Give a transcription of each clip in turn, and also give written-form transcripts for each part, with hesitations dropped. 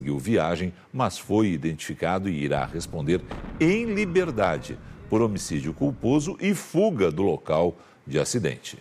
viagem, mas foi identificado e irá responder em liberdade por homicídio culposo e fuga do local de acidente.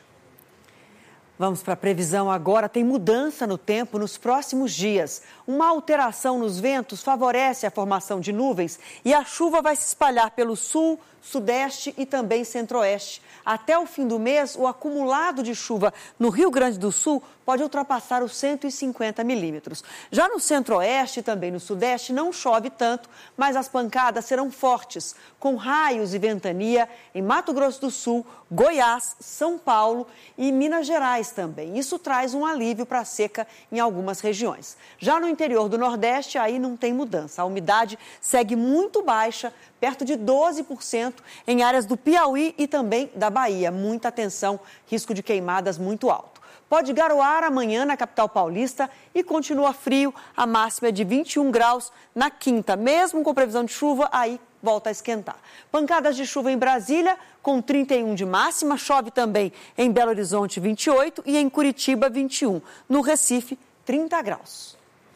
Vamos para a previsão agora. Tem mudança no tempo nos próximos dias. Uma alteração nos ventos favorece a formação de nuvens e a chuva vai se espalhar pelo sul, sudeste e também centro-oeste. Até o fim do mês, o acumulado de chuva no Rio Grande do Sul pode ultrapassar os 150 milímetros. Já no centro-oeste e também no sudeste não chove tanto, mas as pancadas serão fortes, com raios e ventania em Mato Grosso do Sul, Goiás, São Paulo e Minas Gerais também. Isso traz um alívio para a seca em algumas regiões. Já no interior do Nordeste, aí não tem mudança. A umidade segue muito baixa, perto de 12% em áreas do Piauí e também da Bahia. Muita atenção, risco de queimadas muito alto. Pode garoar amanhã na capital paulista e continua frio. A máxima é de 21 graus na quinta. Mesmo com previsão de chuva, aí volta a esquentar. Pancadas de chuva em Brasília, com 31 de máxima. Chove também em Belo Horizonte, 28 e em Curitiba, 21. No Recife, 30 graus.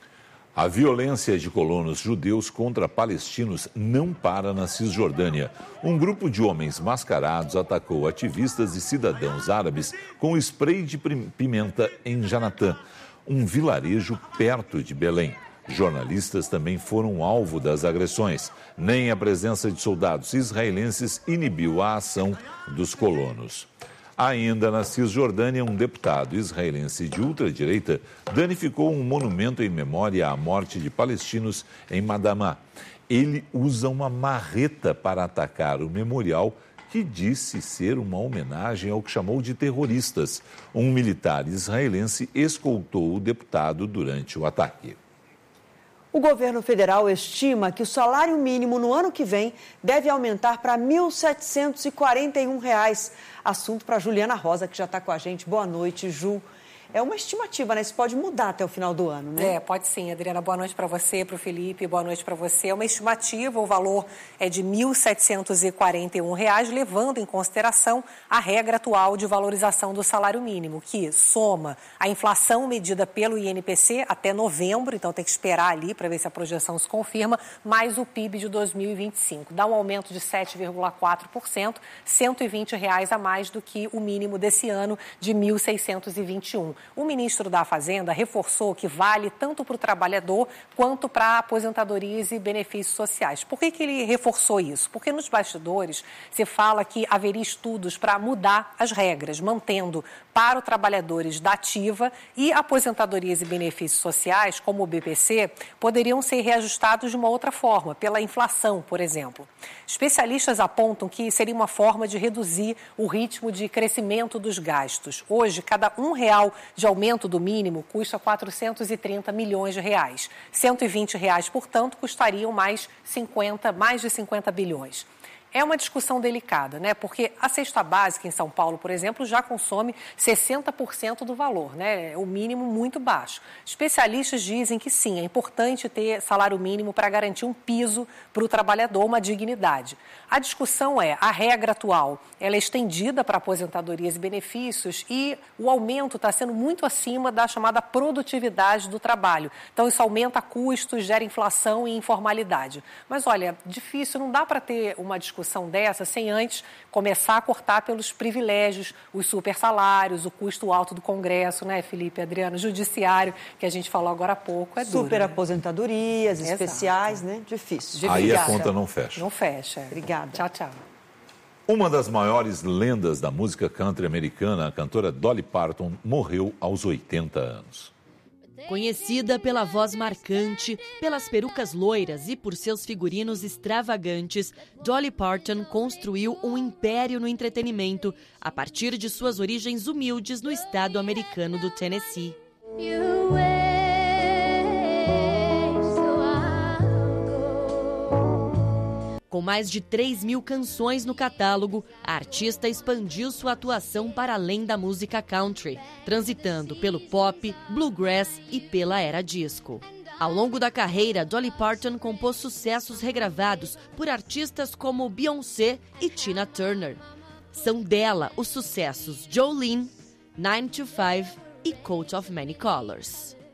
A violência de colonos judeus contra palestinos não para na Cisjordânia. Um grupo de homens mascarados atacou ativistas e cidadãos árabes com spray de pimenta em Janatã, um vilarejo perto de Belém. Jornalistas também foram alvo das agressões. Nem a presença de soldados israelenses inibiu a ação dos colonos. Ainda na Cisjordânia, um deputado israelense de ultradireita danificou um monumento em memória à morte de palestinos em Madamá. Ele usa uma marreta para atacar o memorial, que disse ser uma homenagem ao que chamou de terroristas. Um militar israelense escoltou o deputado durante o ataque. O governo federal estima que o salário mínimo no ano que vem deve aumentar para R$ 1.741. Assunto para Juliana Rosa, que já está com a gente. Boa noite, Ju. É uma estimativa, né? Isso pode mudar até o final do ano, né? Pode sim, Adriana. Boa noite para você, para o Felipe. Boa noite para você. É uma estimativa, o valor é de R$ 1.741, levando em consideração a regra atual de valorização do salário mínimo, que soma a inflação medida pelo INPC até novembro, então tem que esperar ali para ver se a projeção se confirma, mais o PIB de 2025. Dá um aumento de 7,4%, R$ 120 a mais do que o mínimo desse ano de R$ 1.621. O ministro da Fazenda reforçou que vale tanto para o trabalhador quanto para aposentadorias e benefícios sociais. Por que ele reforçou isso? Porque nos bastidores se fala que haveria estudos para mudar as regras, mantendo para os trabalhadores da ativa e aposentadorias e benefícios sociais, como o BPC, poderiam ser reajustados de uma outra forma, pela inflação, por exemplo. Especialistas apontam que seria uma forma de reduzir o ritmo de crescimento dos gastos. Hoje, cada R$1 de aumento do mínimo custa R$ 430 milhões. R$ 120, portanto, custariam mais de 50 bilhões. É uma discussão delicada, né? Porque a cesta básica em São Paulo, por exemplo, já consome 60% do valor, né? O mínimo muito baixo. Especialistas dizem que sim, é importante ter salário mínimo para garantir um piso para o trabalhador, uma dignidade. A discussão é, a regra atual, ela é estendida para aposentadorias e benefícios e o aumento está sendo muito acima da chamada produtividade do trabalho. Então, isso aumenta custos, gera inflação e informalidade. Mas, olha, difícil, não dá para ter uma discussão dessa sem antes começar a cortar pelos privilégios, os super salários, o custo alto do Congresso, né, Felipe, Adriano, judiciário, que a gente falou agora há pouco, é duro. Super aposentadorias especiais, né? Difícil. Aí a conta não fecha. Não fecha. Obrigada. Tchau, tchau. Uma das maiores lendas da música country americana, a cantora Dolly Parton, morreu aos 80 anos. Conhecida pela voz marcante, pelas perucas loiras e por seus figurinos extravagantes, Dolly Parton construiu um império no entretenimento a partir de suas origens humildes no estado americano do Tennessee. Com mais de 3.000 canções no catálogo, a artista expandiu sua atuação para além da música country, transitando pelo pop, bluegrass e pela era disco. Ao longo da carreira, Dolly Parton compôs sucessos regravados por artistas como Beyoncé e Tina Turner. São dela os sucessos Jolene, 9 to 5 e Coat of Many Colors.